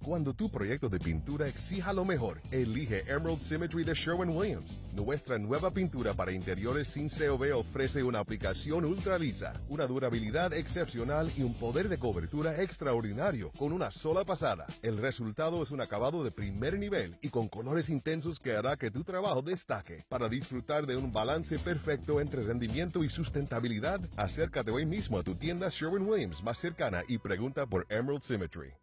Cuando tu proyecto de pintura exija lo mejor, elige Emerald Symmetry de Sherwin-Williams. Nuestra nueva pintura para interiores sin COV ofrece una aplicación ultra lisa, una durabilidad excepcional y un poder de cobertura extraordinario con una sola pasada. El resultado es un acabado de primer nivel y con colores intensos que hará que tu trabajo destaque. Para disfrutar de un balance perfecto entre rendimiento y sustentabilidad, acércate hoy mismo a tu tienda Sherwin-Williams más cercana y pregunta por Emerald Symmetry.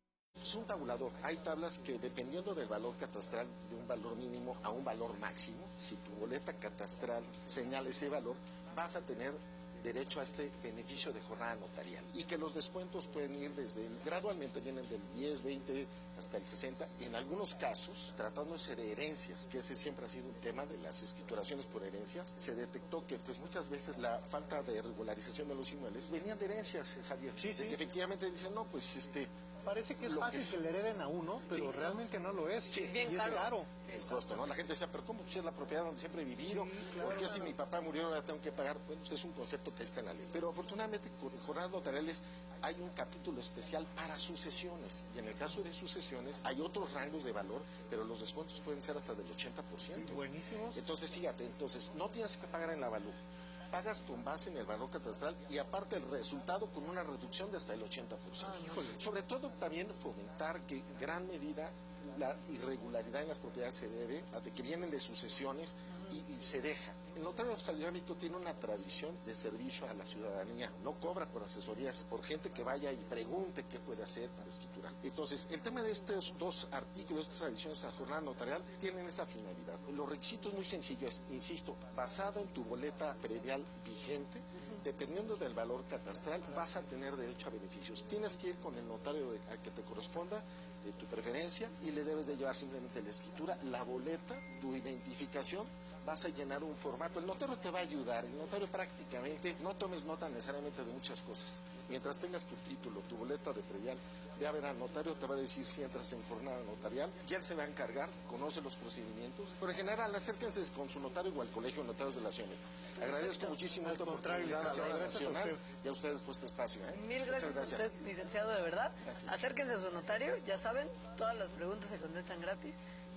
Es un tabulador. Hay tablas que dependiendo del valor catastral, de un valor mínimo a un valor máximo, si tu boleta catastral señala ese valor, vas a tener derecho a este beneficio de jornada notarial. Y que los descuentos pueden ir gradualmente vienen del 10, 20 hasta el 60. Y en algunos casos, tratándose de herencias, que ese siempre ha sido un tema de las escrituraciones por herencias, se detectó que pues muchas veces la falta de regularización de los inmuebles venían de hencias, Javier. Sí, sí. Que efectivamente dicen, no, pues parece que es fácil que le hereden a uno, pero sí, realmente no lo es. Sí, y es caro. El costo, ¿no? La gente decía, pero ¿cómo? Pues es la propiedad donde siempre he vivido. Sí, claro, ¿Por qué si mi papá murió ahora tengo que pagar? Bueno, pues es un concepto que está en la ley. Pero afortunadamente con jornadas notariales hay un capítulo especial para sucesiones. Y en el caso de sucesiones hay otros rangos de valor, pero los descuentos pueden ser hasta del 80%. Buenísimos. Entonces, fíjate, no tienes que pagar en la valor. Pagas con base en el valor catastral y aparte el resultado con una reducción de hasta el 80%. Sobre todo también fomentar que en gran medida la irregularidad en las propiedades se debe a de que vienen de sucesiones y se deja. El notario salámico tiene una tradición de servicio a la ciudadanía, no cobra por asesorías, por gente que vaya y pregunte qué puede hacer para escriturar. Entonces, el tema de estos dos artículos, estas adiciones a la jornada notarial, tienen esa finalidad. Los requisitos muy sencillos, insisto, basado en tu boleta predial vigente, dependiendo del valor catastral, vas a tener derecho a beneficios. Tienes que ir con el notario a que te corresponda, de tu preferencia, y le debes de llevar simplemente la escritura, la boleta, tu identificación, vas a llenar un formato. El notario te va a ayudar, el notario prácticamente, no tomes nota necesariamente de muchas cosas. Mientras tengas tu título, tu boleta de predial, ve a ver al notario, te va a decir si entras en jornada notarial, ya él se va a encargar, conoce los procedimientos, pero en general acérquense con su notario o al colegio de notarios de la Ciudad. Agradezco muchísimo esta oportunidad a la Nacional y a ustedes por este espacio. Mil gracias a usted, licenciado, de verdad. Gracias. Acérquense a su notario, ya saben, todas las preguntas se contestan gratis.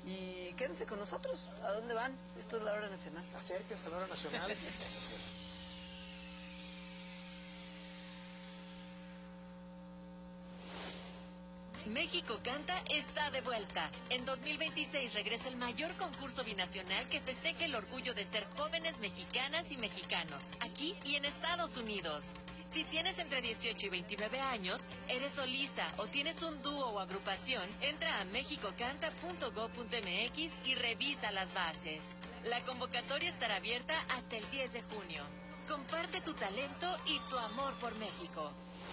Y quédense con nosotros. ¿A dónde van? Esto es La Hora Nacional. Acérquense a La Hora Nacional. México Canta está de vuelta. En 2026 regresa el mayor concurso binacional que festeja el orgullo de ser jóvenes mexicanas y mexicanos, aquí y en Estados Unidos. Si tienes entre 18 y 29 años, eres solista o tienes un dúo o agrupación, entra a mexicocanta.go.mx y revisa las bases. La convocatoria estará abierta hasta el 10 de junio. Comparte tu talento y tu amor por México.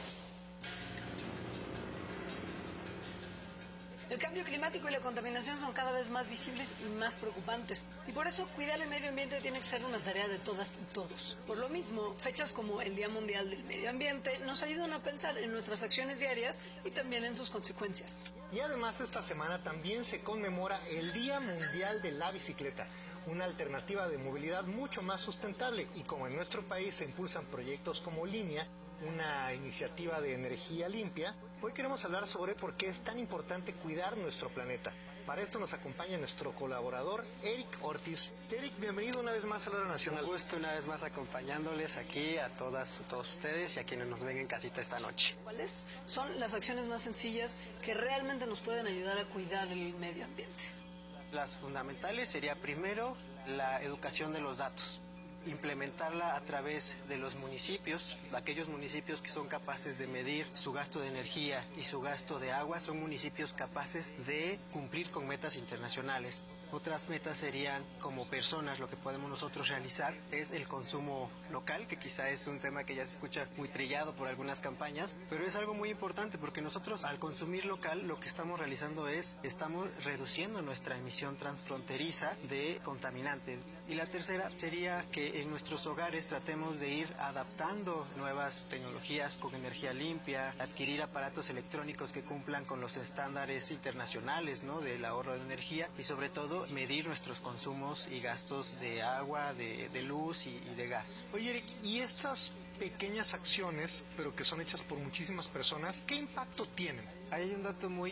El cambio climático y la contaminación son cada vez más visibles y más preocupantes. Y por eso cuidar el medio ambiente tiene que ser una tarea de todas y todos. Por lo mismo, fechas como el Día Mundial del Medio Ambiente nos ayudan a pensar en nuestras acciones diarias y también en sus consecuencias. Y además esta semana también se conmemora el Día Mundial de la Bicicleta, una alternativa de movilidad mucho más sustentable. Y como en nuestro país se impulsan proyectos como Línea, una iniciativa de energía limpia, hoy queremos hablar sobre por qué es tan importante cuidar nuestro planeta. Para esto nos acompaña nuestro colaborador, Eric Ortiz. Eric, bienvenido una vez más a La Hora Nacional. Un gusto una vez más acompañándoles aquí a todos ustedes y a quienes nos ven en casita esta noche. ¿Cuáles son las acciones más sencillas que realmente nos pueden ayudar a cuidar el medio ambiente? Las fundamentales sería primero la educación de los datos. Implementarla a través de los municipios. Aquellos municipios que son capaces de medir su gasto de energía y su gasto de agua son municipios capaces de cumplir con metas internacionales. Otras metas serían, como personas, lo que podemos nosotros realizar es el consumo local, que quizá es un tema que ya se escucha muy trillado por algunas campañas, pero es algo muy importante porque nosotros al consumir local lo que estamos realizando es, estamos reduciendo nuestra emisión transfronteriza de contaminantes. Y la tercera sería que en nuestros hogares tratemos de ir adaptando nuevas tecnologías con energía limpia, adquirir aparatos electrónicos que cumplan con los estándares internacionales, ¿no?, del ahorro de energía y sobre todo medir nuestros consumos y gastos de agua, de luz y de gas. Oye, Eric, ¿y estas pequeñas acciones, pero que son hechas por muchísimas personas, qué impacto tienen? Hay un dato muy